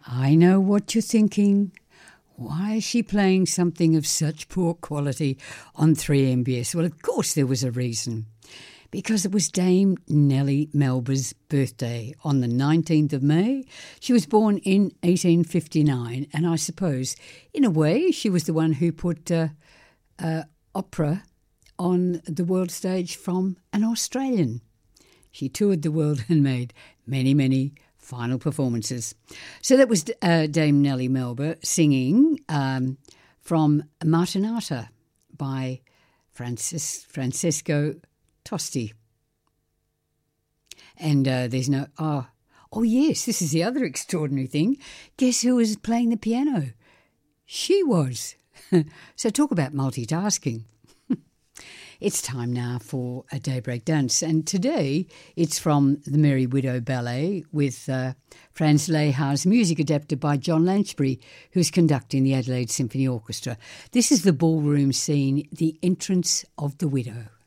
I know what you're thinking. Why is she playing something of such poor quality on 3MBS? Well, of course there was a reason. Because it was Dame Nellie Melba's birthday on the 19th of May. She was born in 1859, and I suppose, in a way, she was the one who put opera on the world stage from an Australian. She toured the world and made many, many final performances. So that was Dame Nellie Melba singing from Martinata by Francesco Tosti. And there's no... Oh, yes, this is the other extraordinary thing. Guess who was playing the piano? She was. So talk about multitasking. It's time now for a daybreak dance, and today it's from the Merry Widow Ballet with Franz Lehár's music adapted by John Lanchbury, who's conducting the Adelaide Symphony Orchestra. This is the ballroom scene, The Entrance of the Widow.